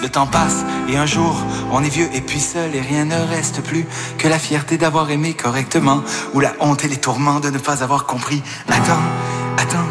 Le temps passe et un jour, on est vieux et puis seul et rien ne reste plus que la fierté d'avoir aimé correctement ou la honte et les tourments de ne pas avoir compris. Attends, attends.